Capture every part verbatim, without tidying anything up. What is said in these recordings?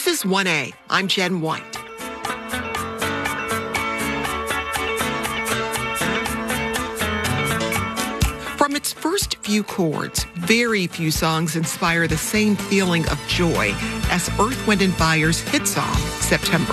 This is one A. I'm Jen White. From its first few chords, very few songs inspire the same feeling of joy as Earth, Wind and Fire's hit song, September.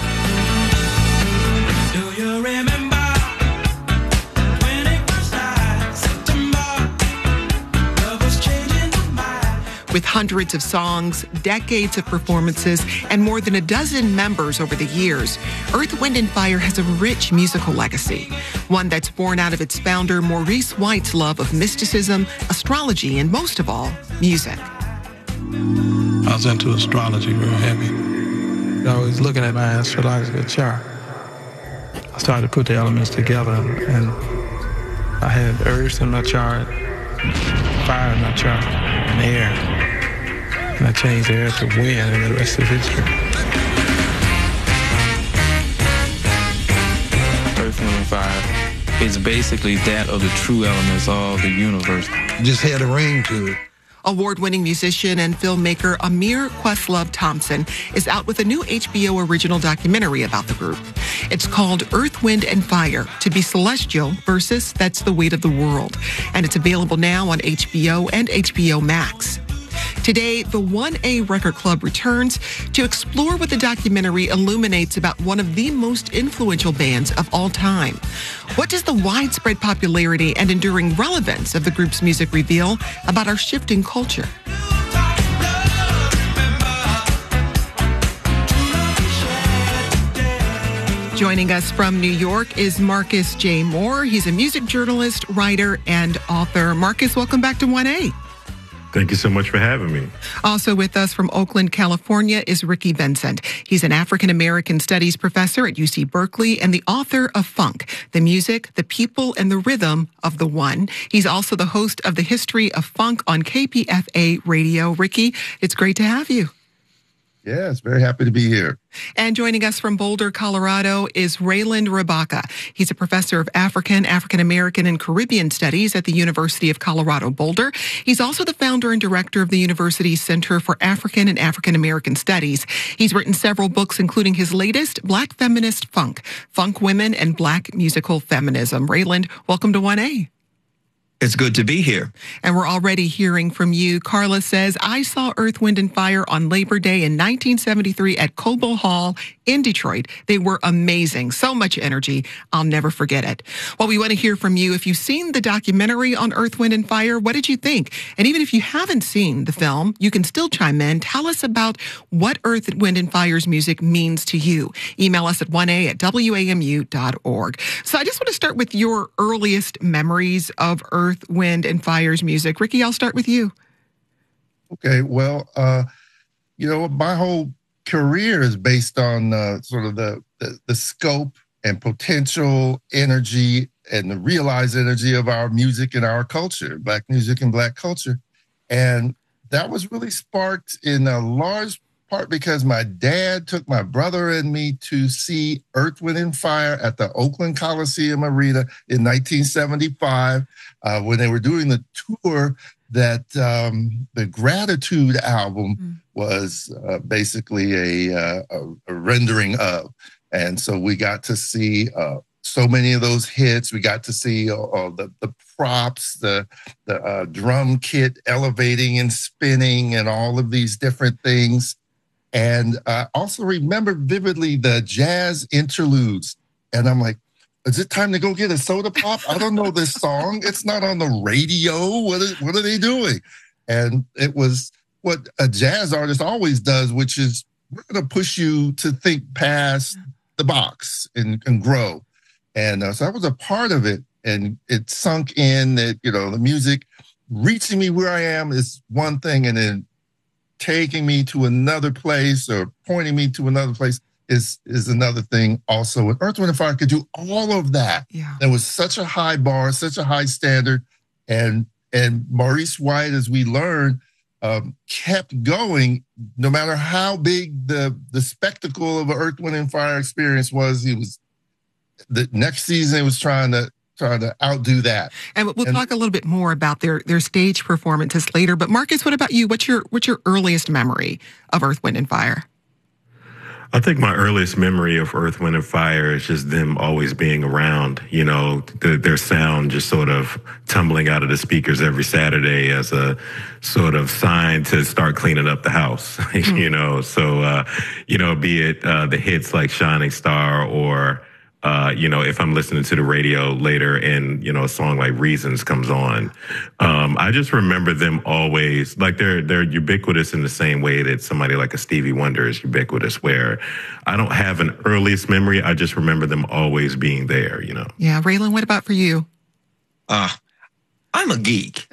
Do you remember when it was like September? Love was changing my mind. With hundreds of songs, decades of performances, and more than a dozen members over the years, Earth, Wind and Fire has a rich musical legacy, one that's born out of its founder Maurice White's love of mysticism, astrology, and most of all, music. I was into astrology real heavy. I was looking at my astrological chart. I started to put the elements together, and I had earth in my chart, fire in my chart, and air. And I changed air to wind, and the rest is history. Earth, Wind, and Fire is basically that of the true elements of the universe. Just had a ring to it. Award-winning musician and filmmaker Amir Questlove Thompson is out with a new H B O original documentary about the group. It's called Earth, Wind and Fire, To Be Celestial versus That's the Weight of the World. And it's available now on H B O and H B O Max. Today, the one A Record Club returns to explore what the documentary illuminates about one of the most influential bands of all time. What does the widespread popularity and enduring relevance of the group's music reveal about our shifting culture? Joining us from New York is Marcus J. Moore. He's a music journalist, writer, and author. Marcus, welcome back to one A. Thank you so much for having me. Also with us from Oakland, California is Ricky Vincent. He's an African-American studies professor at U C Berkeley and the author of Funk, the music, the people, and the rhythm of the one. He's also the host of the History of Funk on K P F A Radio. Ricky, it's great to have you. Yes, very happy to be here. And joining us from Boulder, Colorado is Rayland Rabaka. He's a professor of African, African-American, and Caribbean Studies at the University of Colorado Boulder. He's also the founder and director of the university's Center for African and African-American Studies. He's written several books, including his latest, Black Feminist Funk, Funk Women and Black Musical Feminism. Rayland, welcome to one A. It's good to be here. And we're already hearing from you. Carla says, I saw Earth, Wind and Fire on Labor Day in nineteen seventy-three at Cobo Hall in Detroit. They were amazing. So much energy. I'll never forget it. Well, we want to hear from you. If you've seen the documentary on Earth, Wind and Fire, what did you think? And even if you haven't seen the film, you can still chime in. Tell us about what Earth, Wind and Fire's music means to you. Email us at one A at W A M U dot org. So I just want to start with your earliest memories of Earth, Wind and Fire's music. Ricky, I'll start with you. Okay, well, uh, you know, my whole career is based on uh, sort of the, the the scope and potential energy and the realized energy of our music and our culture, Black music and Black culture. And that was really sparked in a large part because my dad took my brother and me to see Earth, Wind and Fire at the Oakland Coliseum Arena in nineteen seventy-five uh, when they were doing the tour that um, the Gratitude album mm. was uh, basically a, uh, a, a rendering of. And so we got to see uh, so many of those hits. We got to see all the, the props, the, the uh, drum kit elevating and spinning and all of these different things. And I also remember vividly the jazz interludes. And I'm like, is it time to go get a soda pop? I don't know this song. It's not on the radio. What is, what are they doing? And it was what a jazz artist always does, which is we're going to push you to think past the box and, and grow. And uh, so that was a part of it. And it sunk in that, you know, the music reaching me where I am is one thing. And then taking me to another place or pointing me to another place is is another thing also. And Earth, Wind and Fire could do all of that. Yeah. There was such a high bar, such a high standard. And and Maurice White, as we learned, um, kept going no matter how big the, the spectacle of an Earth, Wind and Fire experience was. He was, the next season, he was trying to trying to outdo that. And we'll and, talk a little bit more about their their stage performances later. But Marcus, what about you? What's your what's your earliest memory of Earth, Wind and Fire? I think my earliest memory of Earth, Wind, and Fire is just them always being around, you know, the, their sound just sort of tumbling out of the speakers every Saturday as a sort of sign to start cleaning up the house, mm. you know. So, uh, you know, be it uh, the hits like Shining Star or, Uh, you know, if I'm listening to the radio later and, you know, a song like Reasons comes on, um, I just remember them always, like they're they're ubiquitous in the same way that somebody like a Stevie Wonder is ubiquitous, where I don't have an earliest memory. I just remember them always being there, you know. Yeah. Raylan, what about for you? Uh, I'm a geek.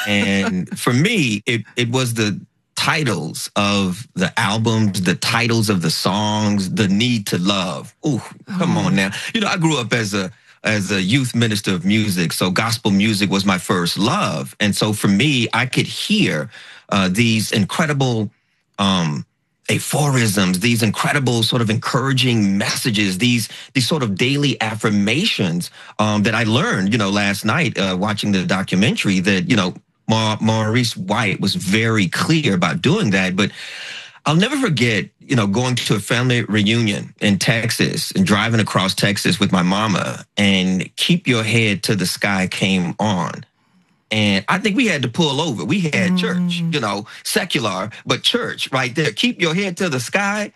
And for me, it, it was the titles of the albums, the titles of the songs, the need to love. Ooh, come oh. on now. You know, I grew up as a as a youth minister of music, so gospel music was my first love. And so for me, I could hear uh, these incredible um, aphorisms, these incredible sort of encouraging messages, these these sort of daily affirmations um, that I learned, you know, last night uh, watching the documentary that, you know, Ma- Maurice White was very clear about doing that. But I'll never forget, you know, going to a family reunion in Texas and driving across Texas with my mama, and Keep Your Head to the Sky came on. And I think we had to pull over. We had mm. church, you know, secular, but church right there. Keep your head to the sky.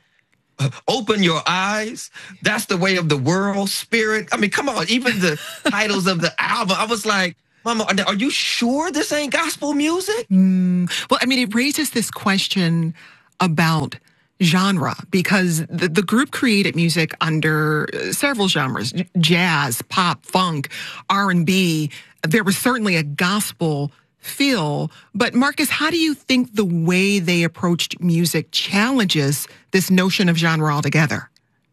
Open your eyes. That's the way of the world. Spirit. I mean, come on. Even the titles of the album, I was like, Mama, are you sure this ain't gospel music? Mm, well, I mean, it raises this question about genre, because the, the group created music under several genres: jazz, pop, funk, R and B. There was certainly a gospel feel. But Marcus, how do you think the way they approached music challenges this notion of genre altogether?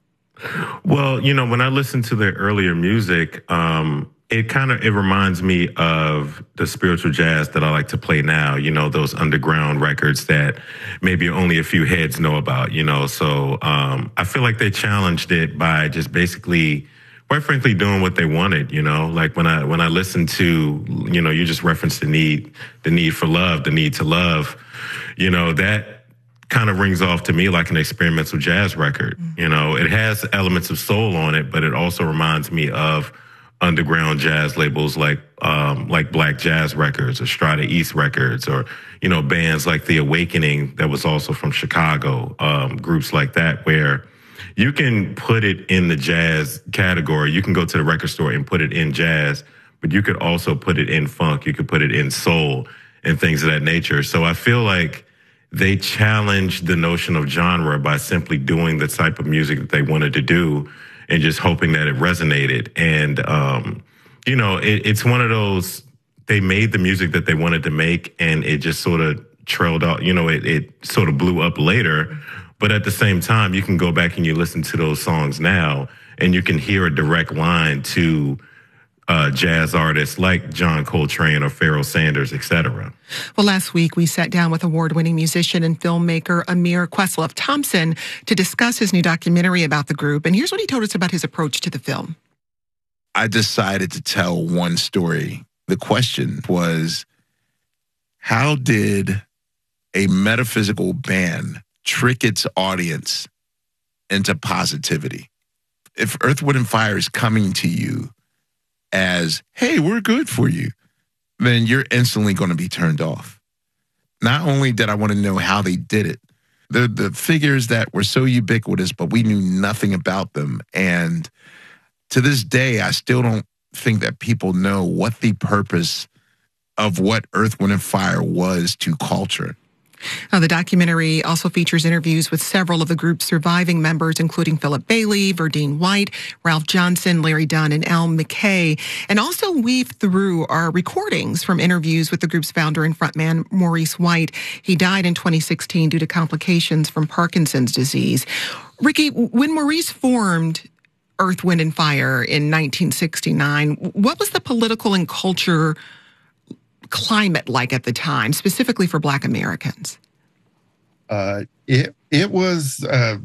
Well, you know, when I listen to their earlier music, um, It kind of, it reminds me of the spiritual jazz that I like to play now, you know, those underground records that maybe only a few heads know about, you know. So um, I feel like they challenged it by just basically, quite frankly, doing what they wanted, you know. Like when I when I listen to, you know, you just referenced the need, the need for love, the need to love, you know, that kind of rings off to me like an experimental jazz record. Mm-hmm. You know, it has elements of soul on it, but it also reminds me of underground jazz labels like um, like Black Jazz Records or Strata East Records, or, you know, bands like The Awakening that was also from Chicago, um, groups like that, where you can put it in the jazz category. You can go to the record store and put it in jazz, but you could also put it in funk. You could put it in soul and things of that nature. So I feel like they challenged the notion of genre by simply doing the type of music that they wanted to do and just hoping that it resonated. And, um, you know, it, it's one of those, they made the music that they wanted to make, and it just sort of trailed out, you know, it, it sort of blew up later. But at the same time, you can go back and you listen to those songs now, and you can hear a direct line to uh, jazz artists like John Coltrane or Pharoah Sanders, et cetera. Well, last week we sat down with award-winning musician and filmmaker Amir Questlove Thompson to discuss his new documentary about the group. And here's what he told us about his approach to the film. I decided to tell one story. The question was, how did a metaphysical band trick its audience into positivity? If Earth, Wind, and Fire is coming to you as, hey, we're good for you, then you're instantly going to be turned off. Not only did I want to know how they did it, the the figures that were so ubiquitous, but we knew nothing about them. And to this day, I still don't think that people know what the purpose of what Earth, Wind, and Fire was to culture. Now, the documentary also features interviews with several of the group's surviving members, including Philip Bailey, Verdine White, Ralph Johnson, Larry Dunn, and Al McKay, and also weave through our recordings from interviews with the group's founder and frontman, Maurice White. He died in twenty sixteen due to complications from Parkinson's disease. Ricky, when Maurice formed Earth, Wind, and Fire in nineteen sixty-nine, what was the political and culture climate like at the time, specifically for Black Americans? Uh, it it was uh,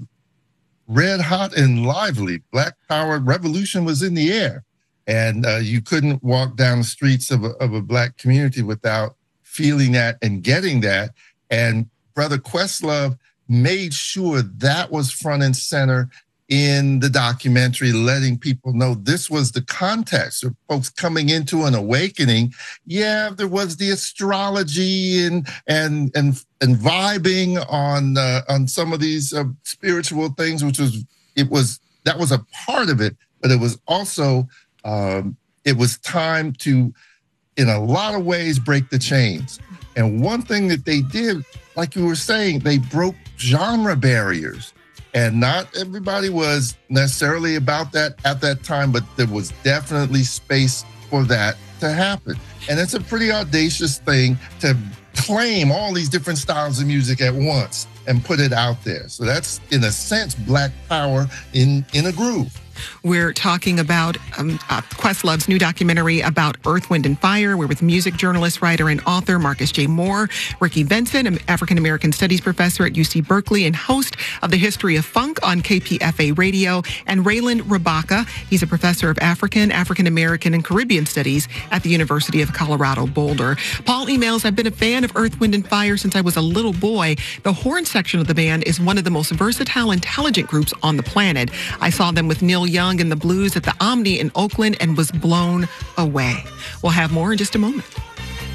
red hot and lively. Black Power revolution was in the air, and uh, you couldn't walk down the streets of a, of a Black community without feeling that and getting that. And Brother Questlove made sure that was front and center in the documentary, letting people know this was the context of folks coming into an awakening. Yeah, there was the astrology and and and and vibing on uh, on some of these uh, spiritual things, which was it was that was a part of it, but it was also um, it was time to, in a lot of ways, break the chains. And one thing that they did, like you were saying, they broke genre barriers. And not everybody was necessarily about that at that time, but there was definitely space for that to happen. And it's a pretty audacious thing to claim all these different styles of music at once and put it out there. So that's, in a sense, Black Power in, in a groove. We're talking about um, uh, Questlove's new documentary about Earth, Wind, and Fire. We're with music journalist, writer, and author Marcus J. Moore, Ricky Benson, an African-American studies professor at U C Berkeley and host of The History of Funk on K P F A Radio, and Raylan Rabaka. He's a professor of African, African-American, and Caribbean studies at the University of Colorado Boulder. Paul emails, I've been a fan of Earth, Wind, and Fire since I was a little boy. The horn section of the band is one of the most versatile, intelligent groups on the planet. I saw them with Neil Young and the Blues at the Omni in Oakland and was blown away. We'll have more in just a moment.